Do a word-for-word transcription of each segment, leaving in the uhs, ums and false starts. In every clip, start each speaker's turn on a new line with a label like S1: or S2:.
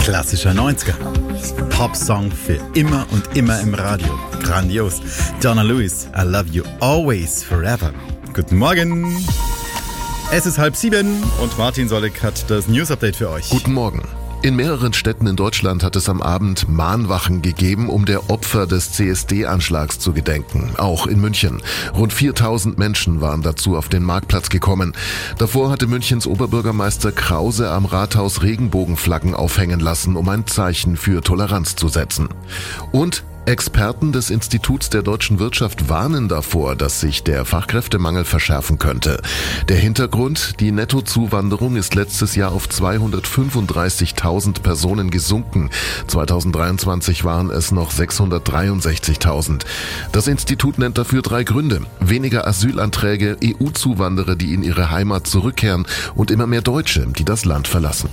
S1: Klassischer neunziger. Pop-Song für immer und immer im Radio. Grandios. Donna Lewis, I love you always, forever. Guten Morgen. Es ist halb sieben und Martin Solek hat das News-Update für euch.
S2: Guten Morgen. In mehreren Städten in Deutschland hat es am Abend Mahnwachen gegeben, um der Opfer des C S D-Anschlags zu gedenken. Auch in München. Rund viertausend Menschen waren dazu auf den Marktplatz gekommen. Davor hatte Münchens Oberbürgermeister Krause am Rathaus Regenbogenflaggen aufhängen lassen, um ein Zeichen für Toleranz zu setzen. Und Experten des Instituts der deutschen Wirtschaft warnen davor, dass sich der Fachkräftemangel verschärfen könnte. Der Hintergrund: Die Nettozuwanderung ist letztes Jahr auf zweihundertfünfunddreißigtausend Personen gesunken. zweitausenddreiundzwanzig waren es noch sechshundertdreiundsechzigtausend. Das Institut nennt dafür drei Gründe: weniger Asylanträge, E U-Zuwanderer, die in ihre Heimat zurückkehren und immer mehr Deutsche, die das Land verlassen.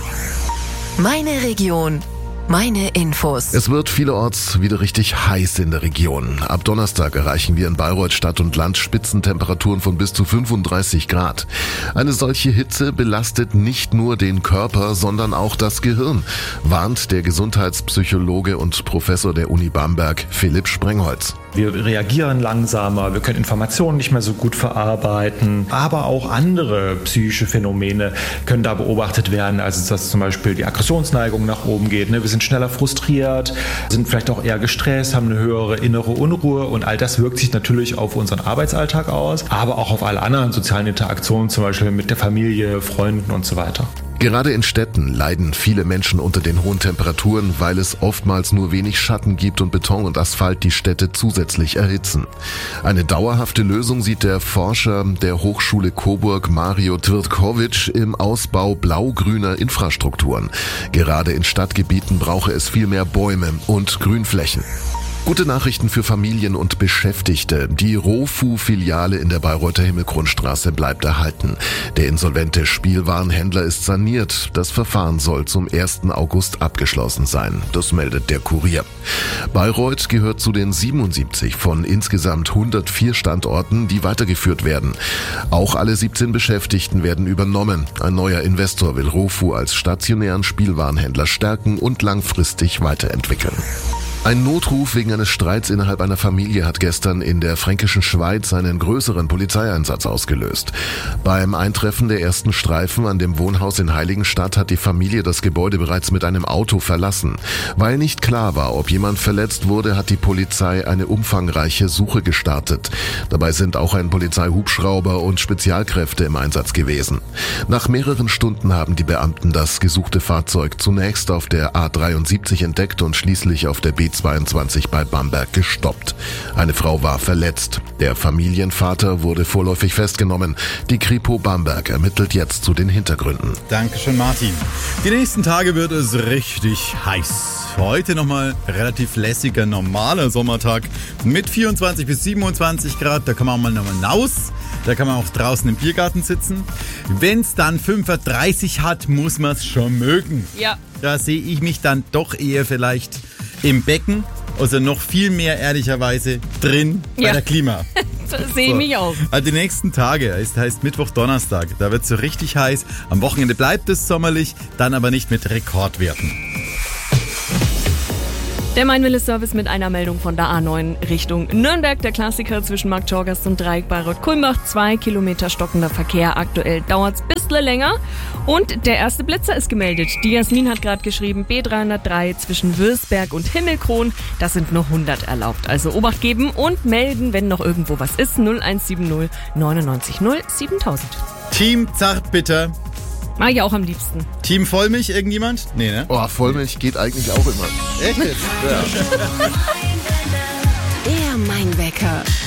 S3: Meine Region. Meine Infos.
S2: Es wird vielerorts wieder richtig heiß in der Region. Ab Donnerstag erreichen wir in Bayreuth Stadt und Land Spitzentemperaturen von bis zu fünfunddreißig Grad. Eine solche Hitze belastet nicht nur den Körper, sondern auch das Gehirn, warnt der Gesundheitspsychologe und Professor der Uni Bamberg, Philipp Sprengholz.
S4: Wir reagieren langsamer, wir können Informationen nicht mehr so gut verarbeiten, aber auch andere psychische Phänomene können da beobachtet werden, also dass zum Beispiel die Aggressionsneigung nach oben geht. Wir sind schneller frustriert, sind vielleicht auch eher gestresst, haben eine höhere innere Unruhe und all das wirkt sich natürlich auf unseren Arbeitsalltag aus, aber auch auf alle anderen sozialen Interaktionen, zum Beispiel mit der Familie, Freunden und so weiter.
S2: Gerade in Städten leiden viele Menschen unter den hohen Temperaturen, weil es oftmals nur wenig Schatten gibt und Beton und Asphalt die Städte zusätzlich erhitzen. Eine dauerhafte Lösung sieht der Forscher der Hochschule Coburg, Mario Tvrtkovic, im Ausbau blau-grüner Infrastrukturen. Gerade in Stadtgebieten brauche es viel mehr Bäume und Grünflächen. Gute Nachrichten für Familien und Beschäftigte. Die Rofu-Filiale in der Bayreuther Himmelkronstraße bleibt erhalten. Der insolvente Spielwarenhändler ist saniert. Das Verfahren soll zum ersten August abgeschlossen sein. Das meldet der Kurier. Bayreuth gehört zu den siebenundsiebzig von insgesamt hundertvier Standorten, die weitergeführt werden. Auch alle siebzehn Beschäftigten werden übernommen. Ein neuer Investor will Rofu als stationären Spielwarenhändler stärken und langfristig weiterentwickeln. Ein Notruf wegen eines Streits innerhalb einer Familie hat gestern in der fränkischen Schweiz einen größeren Polizeieinsatz ausgelöst. Beim Eintreffen der ersten Streifen an dem Wohnhaus in Heiligenstadt hat die Familie das Gebäude bereits mit einem Auto verlassen. Weil nicht klar war, ob jemand verletzt wurde, hat die Polizei eine umfangreiche Suche gestartet. Dabei sind auch ein Polizeihubschrauber und Spezialkräfte im Einsatz gewesen. Nach mehreren Stunden haben die Beamten das gesuchte Fahrzeug zunächst auf der A dreiundsiebzig entdeckt und schließlich auf der B zweiundzwanzig bei Bamberg gestoppt. Eine Frau war verletzt. Der Familienvater wurde vorläufig festgenommen. Die Kripo Bamberg ermittelt jetzt zu den Hintergründen.
S1: Dankeschön, Martin. Die nächsten Tage wird es richtig heiß. Heute nochmal relativ lässiger, normaler Sommertag mit vierundzwanzig bis siebenundzwanzig Grad. Da kann man auch mal nochmal hinaus. Da kann man auch draußen im Biergarten sitzen. Wenn es dann fünfunddreißig hat, muss man es schon mögen.
S5: Ja.
S1: Da sehe ich mich dann doch eher vielleicht im Becken, also noch viel mehr ehrlicherweise drin bei
S5: ja.
S1: der Klima.
S5: So sehe ich
S1: so.
S5: mich auch.
S1: Also die nächsten Tage, es heißt Mittwoch, Donnerstag, da wird es so richtig heiß. Am Wochenende bleibt es sommerlich, dann aber nicht mit Rekordwerten.
S5: Der Mein-Wille-Service mit einer Meldung von der A neun Richtung Nürnberg. Der Klassiker zwischen Marktschorgast und Dreieck Bayreuth-Kulmbach. Zwei Kilometer stockender Verkehr. Aktuell dauert es ein bisschen länger. Und der erste Blitzer ist gemeldet. Die Jasmin hat gerade geschrieben, B dreihundertdrei zwischen Würzberg und Himmelkron. Das sind nur hundert erlaubt. Also Obacht geben und melden, wenn noch irgendwo was ist. null eins sieben null neunundneunzig null siebentausend.
S1: Team Zartbitter.
S5: Mag ich auch am liebsten.
S1: Team Vollmilch, irgendjemand? Nee, ne?
S2: Oh, Vollmilch geht eigentlich auch immer.
S1: Echt jetzt? Ja.
S3: Der Mein Wecker.